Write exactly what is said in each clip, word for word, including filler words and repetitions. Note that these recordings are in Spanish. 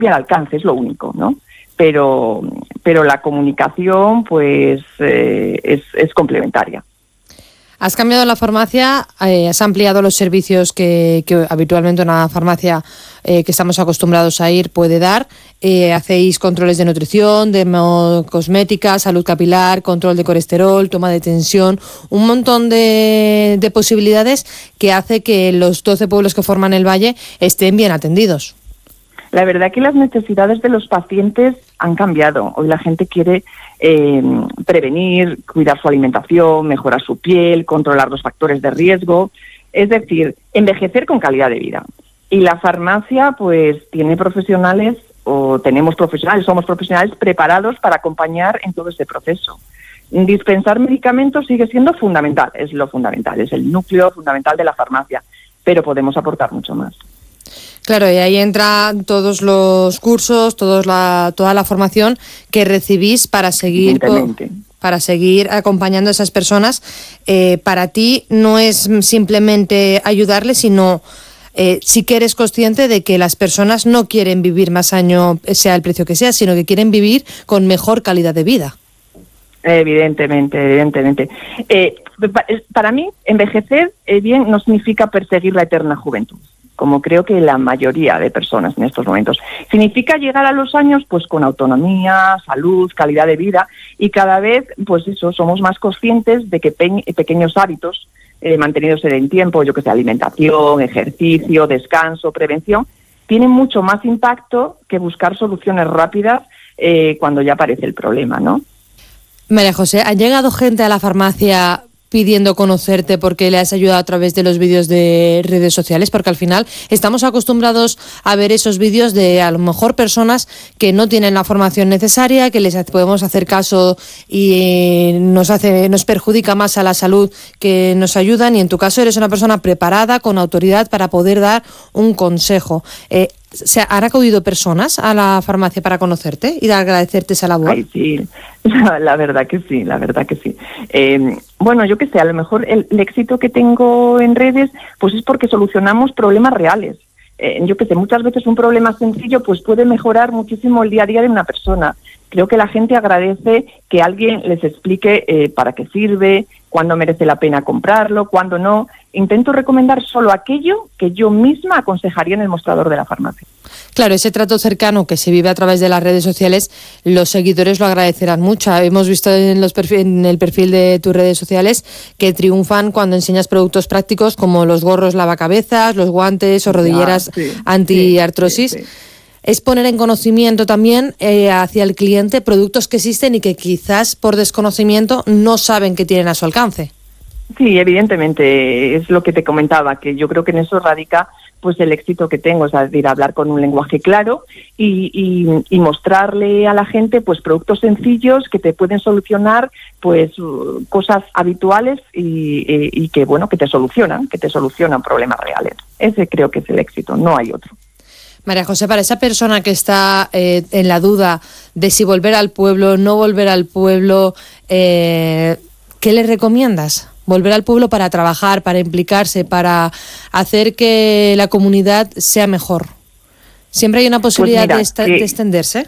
al alcance, es lo único, ¿no? Pero, pero la comunicación, pues, eh, es, es complementaria. Has cambiado la farmacia, eh, has ampliado los servicios que, que habitualmente una farmacia eh, que estamos acostumbrados a ir puede dar. Eh, hacéis controles de nutrición, de cosmética, salud capilar, control de colesterol, toma de tensión, un montón de, de posibilidades que hace que los doce pueblos que forman el valle estén bien atendidos. La verdad que las necesidades de los pacientes han cambiado. Hoy la gente quiere eh, prevenir, cuidar su alimentación, mejorar su piel, controlar los factores de riesgo, es decir, envejecer con calidad de vida. Y la farmacia pues tiene profesionales, o tenemos profesionales, somos profesionales preparados para acompañar en todo este proceso. Dispensar medicamentos sigue siendo fundamental, es lo fundamental, es el núcleo fundamental de la farmacia, pero podemos aportar mucho más. Claro, y ahí entran todos los cursos, todos la, toda la formación que recibís para seguir para seguir acompañando a esas personas. Eh, para ti no es simplemente ayudarles, sino eh, sí que eres consciente de que las personas no quieren vivir más años, sea el precio que sea, sino que quieren vivir con mejor calidad de vida. Evidentemente, evidentemente. Eh, para mí, envejecer eh, bien no significa perseguir la eterna juventud, como creo que la mayoría de personas en estos momentos. Significa llegar a los años pues con autonomía, salud, calidad de vida, y cada vez pues eso somos más conscientes de que pe- pequeños hábitos eh, mantenidos en el tiempo, yo que sé, alimentación, ejercicio, descanso, prevención, tienen mucho más impacto que buscar soluciones rápidas eh, cuando ya aparece el problema, ¿no? María José, ¿ha llegado gente a la farmacia pidiendo conocerte porque le has ayudado a través de los vídeos de redes sociales? Porque al final estamos acostumbrados a ver esos vídeos de a lo mejor personas que no tienen la formación necesaria, que les podemos hacer caso y nos hace, nos perjudica más a la salud que nos ayudan, y en tu caso eres una persona preparada, con autoridad para poder dar un consejo. Eh, ¿Se han acudido personas a la farmacia para conocerte y de agradecerte esa labor? Ay, sí, la, la verdad que sí, la verdad que sí. Eh, bueno, yo qué sé, a lo mejor el, el éxito que tengo en redes pues es porque solucionamos problemas reales. Eh, yo qué sé, muchas veces un problema sencillo pues puede mejorar muchísimo el día a día de una persona. Creo que la gente agradece que alguien les explique eh, para qué sirve, cuándo merece la pena comprarlo, cuándo no. Intento recomendar solo aquello que yo misma aconsejaría en el mostrador de la farmacia. Claro, ese trato cercano que se vive a través de las redes sociales, los seguidores lo agradecerán mucho. Hemos visto en, los perfil, en el perfil de tus redes sociales que triunfan cuando enseñas productos prácticos como los gorros lavacabezas, los guantes o rodilleras ah, sí, antiartrosis. Sí, sí, sí. Es poner en conocimiento también eh, hacia el cliente productos que existen y que quizás por desconocimiento no saben que tienen a su alcance. Sí, evidentemente, es lo que te comentaba, que yo creo que en eso radica pues el éxito que tengo, es decir, hablar con un lenguaje claro y, y, y mostrarle a la gente pues productos sencillos que te pueden solucionar pues cosas habituales y, y, y que bueno que te solucionan, que te solucionan problemas reales. Ese creo que es el éxito, no hay otro. María José, para esa persona que está eh, en la duda de si volver al pueblo, no volver al pueblo, eh, ¿qué le recomiendas? Volver al pueblo para trabajar, para implicarse, para hacer que la comunidad sea mejor. ¿Siempre hay una posibilidad pues mira, de, esta, que, de extenderse?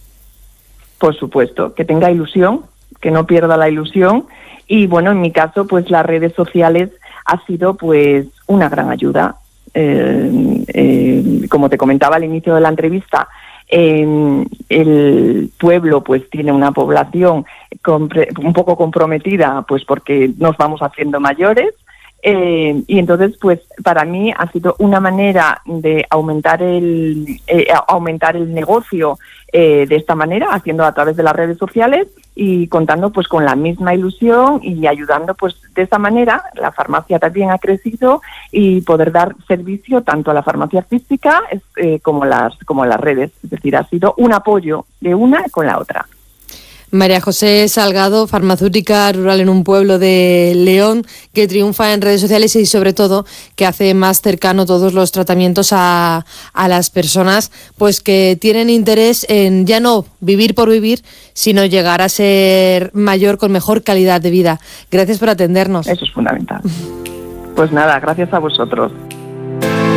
Por supuesto, que tenga ilusión, que no pierda la ilusión. Y bueno, en mi caso, pues las redes sociales ha sido pues una gran ayuda. Eh, eh, como te comentaba al inicio de la entrevista, eh, el pueblo pues tiene una población compre- un poco comprometida pues porque nos vamos haciendo mayores eh, y entonces pues para mí ha sido una manera de aumentar el eh, aumentar el negocio eh, de esta manera, haciendo a través de las redes sociales y contando pues con la misma ilusión y ayudando pues de esa manera. La farmacia también ha crecido y poder dar servicio tanto a la farmacia física eh, como las como las redes, es decir, ha sido un apoyo de una con la otra. María José Salgado, farmacéutica rural en un pueblo de León, que triunfa en redes sociales y sobre todo que hace más cercano todos los tratamientos a, a las personas pues que tienen interés en ya no vivir por vivir, sino llegar a ser mayor con mejor calidad de vida. Gracias por atendernos. Eso es fundamental. Pues nada, gracias a vosotros.